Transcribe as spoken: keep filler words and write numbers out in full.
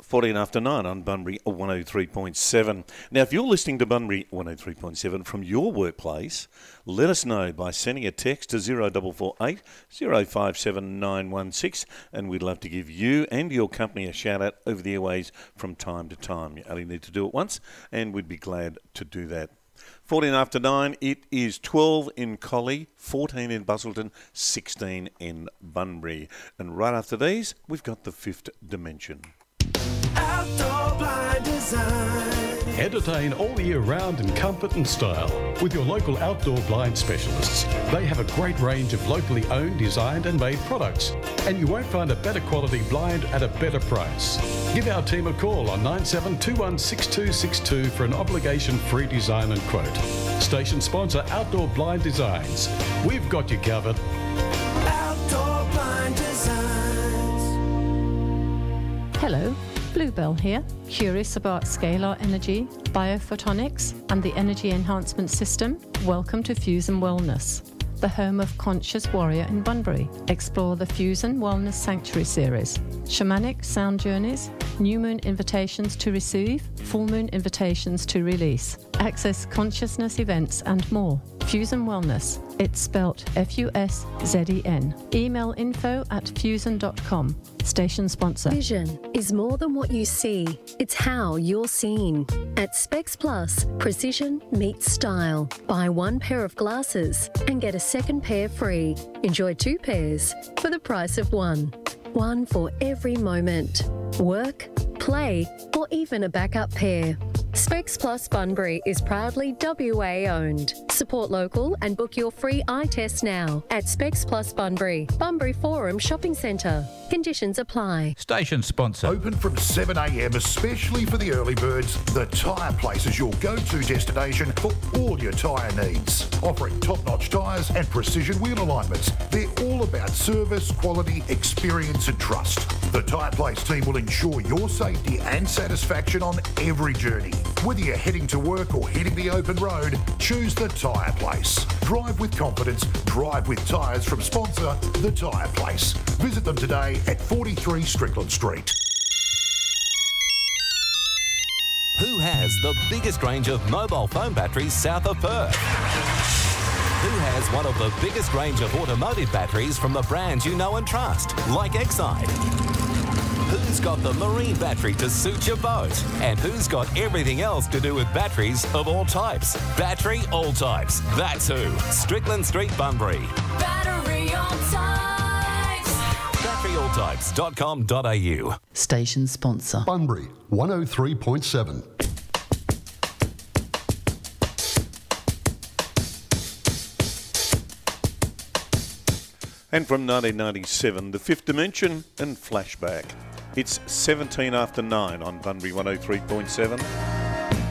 fourteen after nine on Bunbury one oh three point seven. Now, if you're listening to Bunbury one oh three point seven from your workplace, let us know by sending a text to zero four four eight, zero five seven nine one six, and we'd love to give you and your company a shout-out over the airways from time to time. You only need to do it once, and we'd be glad to do that. fourteen after nine, it is twelve in Collie, fourteen in Busselton, sixteen in Bunbury. And right after these, we've got the Fifth Dimension. Outdoor Blind Design. Entertain all year round in comfort and style with your local outdoor blind specialists. They have a great range of locally owned, designed and made products, and you won't find a better quality blind at a better price. Give our team a call on nine seven two one six two six two for an obligation-free design and quote. Station sponsor Outdoor Blind Designs. We've got you covered. Outdoor Blind Designs. Hello, Bluebell here. Curious about scalar energy, biophotonics and the energy enhancement system? Welcome to Fusion Wellness, the home of Conscious Warrior in Bunbury. Explore the Fusion Wellness Sanctuary Series. Shamanic sound journeys, new moon invitations to receive, full moon invitations to release. Access consciousness events and more. Fusion Wellness. It's spelt F U S Z E N. Email info at fusion dot com. Station sponsor. Vision is more than what you see. It's how you're seen. At Specs Plus, precision meets style. Buy one pair of glasses and get a second pair free. Enjoy two pairs for the price of one. One for every moment. Work, play, or even a backup pair. Specs Plus Bunbury is proudly W A owned. Support local and book your free eye test now at Specs Plus Bunbury, Bunbury Forum Shopping Centre. Conditions apply. Station sponsor. Open from seven a m especially for the early birds. The Tyre Place is your go-to destination for all your tyre needs. Offering top-notch tyres and precision wheel alignments. They're all about service, quality, experience and trust. The Tyre Place team will ensure your safety and satisfaction on every journey. Whether you're heading to work or hitting the open road, choose the Tyre Place. Drive with confidence, drive with tyres from sponsor The Tyre Place. Visit them today at forty-three Strickland Street. Who has the biggest range of mobile phone batteries south of Perth? Who has one of the biggest range of automotive batteries from the brands you know and trust, like Exide? Who's got the marine battery to suit your boat? And who's got everything else to do with batteries of all types? Battery All Types. That's who. Strickland Street, Bunbury. Battery All Types. battery all types dot com dot a u. Station sponsor. Bunbury one oh three point seven. And from nineteen ninety-seven, The Fifth Dimension and Flashback. It's seventeen after nine on Bunbury one oh three point seven.